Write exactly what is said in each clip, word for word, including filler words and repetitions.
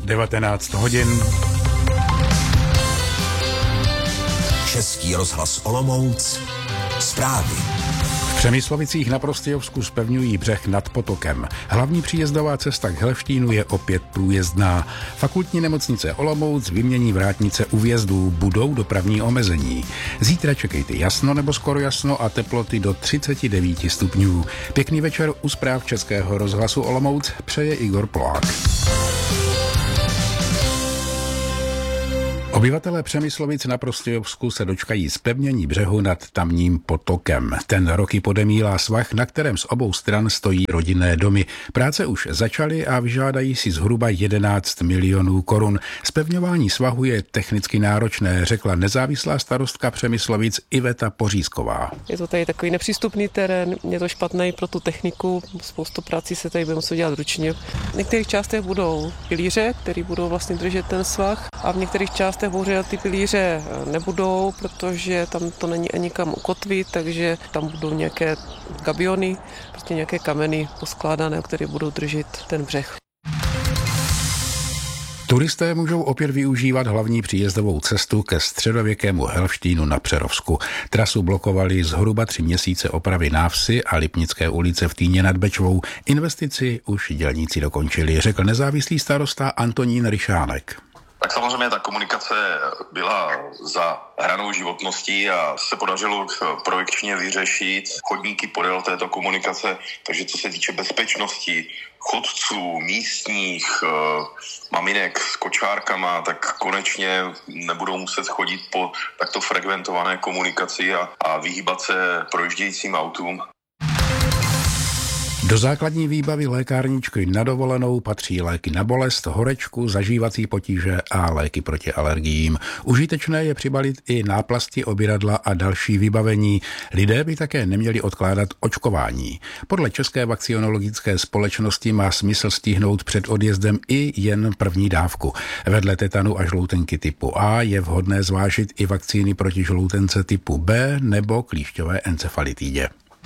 devatenáct hodin. Český rozhlas Olomouc. Zprávy. V Přemyslovicích na Prostějovsku zpevňují břeh nad potokem. Hlavní příjezdová cesta k Helštínu je opět průjezdná. Fakultní nemocnice Olomouc vymění vrátnice u vjezdů, budou dopravní omezení. Zítra čekejte jasno nebo skoro jasno a teploty do třicet devět stupňů. Pěkný večer u zpráv Českého rozhlasu Olomouc přeje Igor Plák. Obyvatelé Přemyslovic na Prostějovsku se dočkají zpevnění břehu nad tamním potokem. Ten roky podemílá svah, na kterém z obou stran stojí rodinné domy. Práce už začaly a vyžádají si zhruba jedenáct milionů korun. Zpevňování svahu je technicky náročné, řekla nezávislá starostka Přemyslovic Iveta Pořízková. Je to tady takový nepřístupný terén, je to špatný pro tu techniku, spoustu prací se tady bude muset dělat ručně. V některých částech budou pilíře, které budou vlastně držet ten svah, a v některých částech bohužel ty pilíře nebudou, protože tam to není ani kam ukotvit, takže tam budou nějaké gabiony, prostě nějaké kameny poskládané, které budou držet ten břeh. Turisté můžou opět využívat hlavní příjezdovou cestu ke středověkému Helštínu na Přerovsku. Trasu blokovali zhruba tři měsíce opravy návsi a Lipnické ulice v Týně nad Bečvou. Investici už dělníci dokončili, řekl nezávislý starosta Antonín Ryšánek. Tak samozřejmě ta komunikace byla za hranou životností a se podařilo projekčně vyřešit chodníky podél této komunikace, takže co se týče bezpečnosti chodců, místních, maminek s kočárkama, tak konečně nebudou muset chodit po takto frekventované komunikaci a, a vyhýbat se projíždějícím autům. Do základní výbavy lékárničky na dovolenou patří léky na bolest, horečku, zažívací potíže a léky proti alergiím. Užitečné je přibalit i náplasti, oběradla a další vybavení. Lidé by také neměli odkládat očkování. Podle České vakcionologické společnosti má smysl stihnout před odjezdem i jen první dávku. Vedle tetanu a žloutenky typu A je vhodné zvážit i vakcíny proti žloutence typu B nebo klíšťové encefalitidě.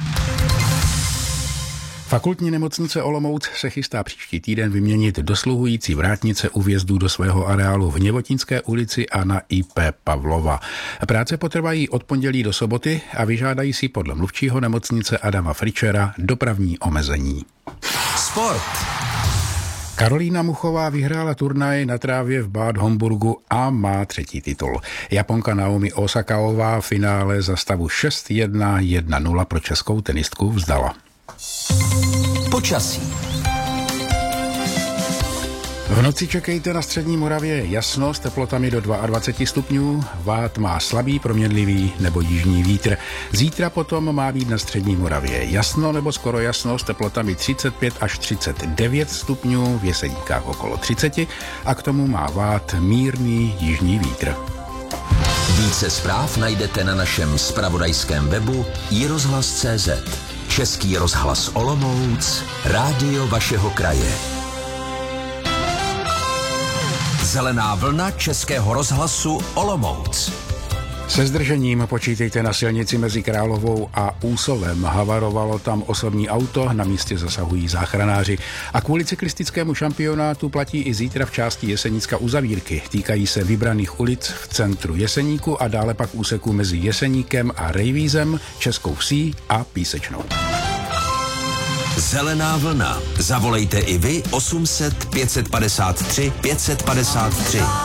Fakultní nemocnice Olomouc se chystá příští týden vyměnit dosluhující vrátnice u vjezdu do svého areálu v Něvotínské ulici a na I P Pavlova. Práce potrvají od pondělí do soboty a vyžádají si podle mluvčího nemocnice Adama Fričera dopravní omezení. Sport. Karolína Muchová vyhrála turnaj na trávě v Bad Homburgu a má třetí titul. Japonka Naomi Osakaová v finále za stavu šest jedna jedna nula pro českou tenistku vzdala. Počasí. V noci čekejte na střední Moravě jasno s teplotami do dvacet dva stupňů, vád má slabý, proměnlivý nebo jižní vítr. Zítra potom má být na střední Moravě jasno nebo skoro jasno s teplotami třicet pět až třicet devět stupňů, v Jeseníkách okolo třicet a k tomu má vád mírný jižní vítr. Více zpráv najdete na našem zpravodajském webu i rozhlas tečka cé zet. Český rozhlas Olomouc, rádio vašeho kraje. Zelená vlna Českého rozhlasu Olomouc. Se zdržením počítejte na silnici mezi Královou a Úsolem. Havarovalo tam osobní auto, na místě zasahují záchranáři. A kvůli cyklistickému šampionátu platí i zítra v části Jesenicka uzavírky. Týkají se vybraných ulic v centru Jeseníku a dále pak úseku mezi Jeseníkem a Rejvízem, Českou Vsí a Písečnou. Zelená vlna. Zavolejte i vy osm set pět set padesát tři pět set padesát tři.